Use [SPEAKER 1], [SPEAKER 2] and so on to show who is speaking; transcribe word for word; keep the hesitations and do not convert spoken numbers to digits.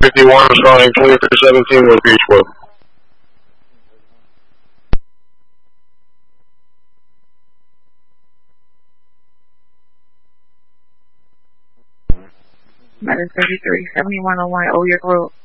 [SPEAKER 1] fifty-one, responding twenty-three seventeen with Beechwood.
[SPEAKER 2] Matter thirty-three seventy-one on line, oh, your group.